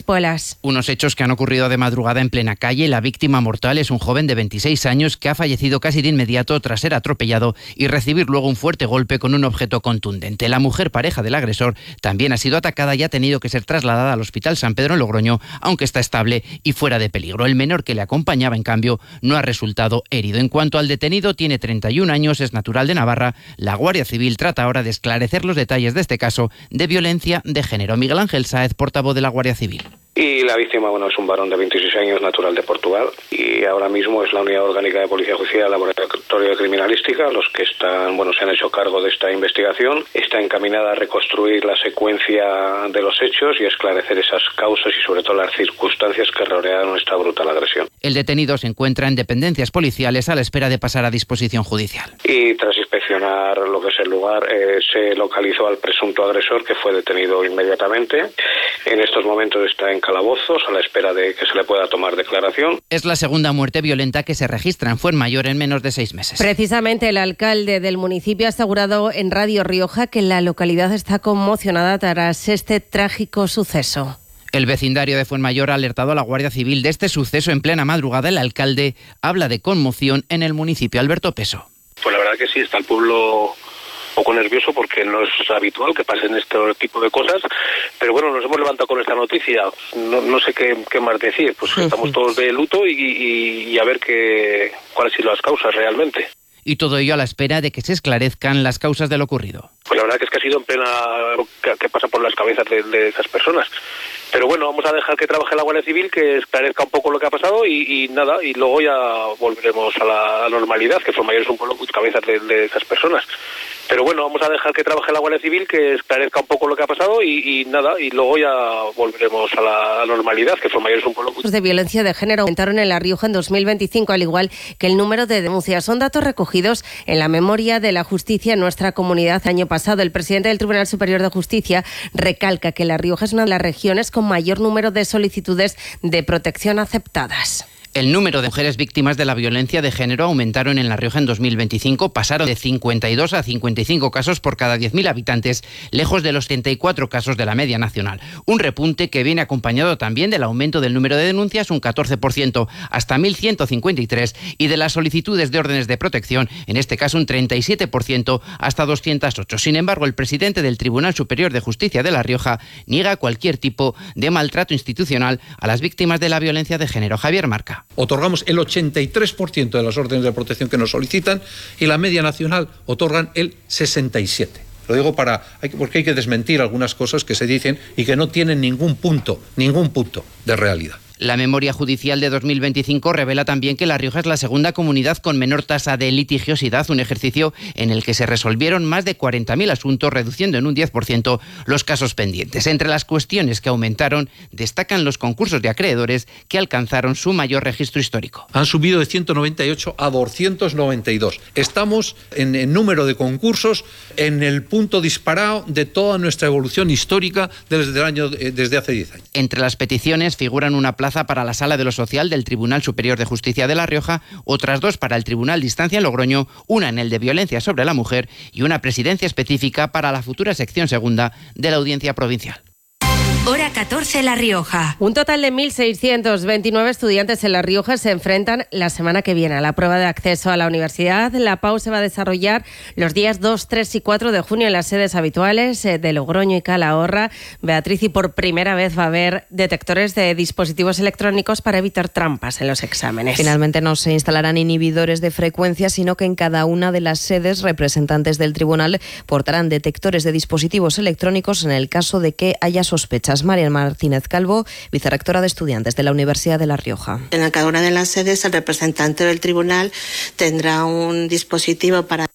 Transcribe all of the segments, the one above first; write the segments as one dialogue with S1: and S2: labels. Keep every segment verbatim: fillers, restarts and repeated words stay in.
S1: Espuelas.
S2: Unos hechos que han ocurrido de madrugada en plena calle. La víctima mortal es un joven de veintiséis años que ha fallecido casi de inmediato tras ser atropellado y recibir luego un fuerte golpe con un objeto contundente. La mujer pareja del agresor también ha sido atacada y ha tenido que ser trasladada al Hospital San Pedro en Logroño, aunque está estable y fuera de peligro. El menor que le acompañaba, en cambio, no ha resultado herido. En cuanto al detenido, tiene treinta y un años, es natural de Navarra. La Guardia Civil trata ahora de esclarecer los detalles de este caso de violencia de género. Miguel Ángel Sáez, portavoz de la Guardia Civil.
S3: Y la víctima, bueno, es un varón de veintiséis años, natural de Portugal, y ahora mismo es la Unidad Orgánica de Policía Judicial, Laboratorio de Criminalística, los que están, bueno, se han hecho cargo de esta investigación. Está encaminada a reconstruir la secuencia de los hechos y a esclarecer esas causas y sobre todo las circunstancias que rodearon esta brutal agresión.
S2: El detenido se encuentra en dependencias policiales a la espera de pasar a disposición judicial.
S3: Y tras inspeccionar lo que es el lugar, eh, se localizó al presunto agresor, que fue detenido inmediatamente. En estos momentos está en calabozos a la espera de que se le pueda tomar declaración.
S2: Es la segunda muerte violenta que se registra en Fuenmayor en menos de seis meses.
S1: Precisamente el alcalde del municipio ha asegurado en Radio Rioja que la localidad está conmocionada tras este trágico suceso.
S2: El vecindario de Fuenmayor ha alertado a la Guardia Civil de este suceso en plena madrugada. El alcalde habla de conmoción en el municipio. Alberto Peso.
S4: Pues la verdad que sí, está el pueblo un poco nervioso porque no es habitual que pasen este tipo de cosas, pero bueno, nos hemos levantado con esta noticia, no, no sé qué, qué más decir, pues estamos todos de luto y, y, y a ver qué, cuáles han sido las causas realmente.
S2: Y todo ello a la espera de que se esclarezcan las causas de lo ocurrido.
S4: Pues la verdad que es que ha sido en plena que, que pasa por las cabezas de, de esas personas. Pero bueno, vamos a dejar que trabaje la Guardia Civil, que esclarezca un poco lo que ha pasado y, y nada, y luego ya volveremos a la, a la normalidad, que Fuenmayor es un pueblo con cabezas de, de esas personas. Pero bueno, vamos a dejar que trabaje la Guardia Civil, que esclarezca un poco lo que ha pasado y, y nada, y luego ya volveremos a la, a la normalidad, que Fuenmayor es un pueblo
S1: de violencia de género aumentaron en La Rioja en dos mil veinticinco, al igual que el número de denuncias. Son datos recogidos en la memoria de la justicia en nuestra comunidad. El año pasado, el presidente del Tribunal Superior de Justicia recalca que La Rioja es una de las regiones con mayor número de solicitudes de protección aceptadas.
S2: El número de mujeres víctimas de la violencia de género aumentaron en La Rioja en dos mil veinticinco, pasaron de cincuenta y dos a cincuenta y cinco casos por cada diez mil habitantes, lejos de los treinta y cuatro casos de la media nacional. Un repunte que viene acompañado también del aumento del número de denuncias, un catorce por ciento hasta mil ciento cincuenta y tres, y de las solicitudes de órdenes de protección, en este caso un treinta y siete por ciento hasta doscientos ocho. Sin embargo, el presidente del Tribunal Superior de Justicia de La Rioja niega cualquier tipo de maltrato institucional a las víctimas de la violencia de género. Javier Marca.
S5: Otorgamos el ochenta y tres por ciento de las órdenes de protección que nos solicitan y la media nacional otorgan el sesenta y siete por ciento. Lo digo para, porque hay que desmentir algunas cosas que se dicen y que no tienen ningún punto, ningún punto de realidad.
S2: La memoria judicial de dos mil veinticinco revela también que La Rioja es la segunda comunidad con menor tasa de litigiosidad, un ejercicio en el que se resolvieron más de cuarenta mil asuntos, reduciendo en un diez por ciento los casos pendientes. Entre las cuestiones que aumentaron destacan los concursos de acreedores, que alcanzaron su mayor registro histórico.
S5: Han subido de ciento noventa y ocho a doscientos noventa y dos. Estamos en el número de concursos en el punto disparado de toda nuestra evolución histórica desde el año desde hace diez años.
S2: Entre las peticiones figuran una plaza para la Sala de lo Social del Tribunal Superior de Justicia de La Rioja, otras dos para el Tribunal de Instancia en Logroño, una en el de Violencia sobre la Mujer y una presidencia específica para la futura sección segunda de la Audiencia Provincial.
S6: Hora catorce, La Rioja.
S1: Un total de mil seiscientos veintinueve estudiantes en La Rioja se enfrentan la semana que viene a la prueba de acceso a la universidad. La P A U se va a desarrollar los días dos, tres y cuatro de junio en las sedes habituales de Logroño y Calahorra. Beatriz, y por primera vez va a haber detectores de dispositivos electrónicos para evitar trampas en los exámenes.
S7: Finalmente no se instalarán inhibidores de frecuencia, sino que en cada una de las sedes representantes del tribunal portarán detectores de dispositivos electrónicos en el caso de que haya sospechas. María Martínez Calvo, vicerrectora de estudiantes de la Universidad de La Rioja.
S8: En cada una de las sedes el representante del tribunal tendrá un dispositivo para...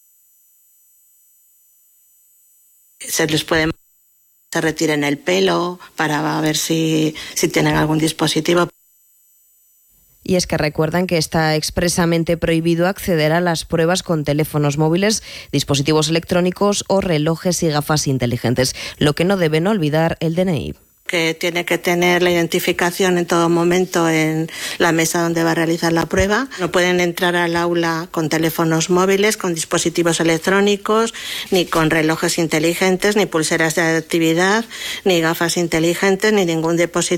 S8: Se les puede... se retiren el pelo para ver si, si tienen algún dispositivo.
S7: Y es que recuerdan que está expresamente prohibido acceder a las pruebas con teléfonos móviles, dispositivos electrónicos o relojes y gafas inteligentes. Lo que no deben olvidar, el D N I.
S8: Que tiene que tener la identificación en todo momento en la mesa donde va a realizar la prueba. No pueden entrar al aula con teléfonos móviles, con dispositivos electrónicos, ni con relojes inteligentes, ni pulseras de actividad, ni gafas inteligentes, ni ningún dispositivo